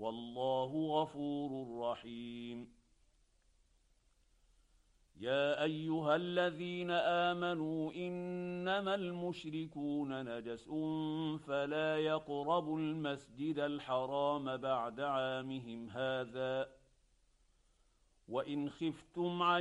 والله غفور رحيم. يا ايها الذين امنوا انما المشركون نجس فلا يقربوا المسجد الحرام بعد عامهم هذا وان خفتم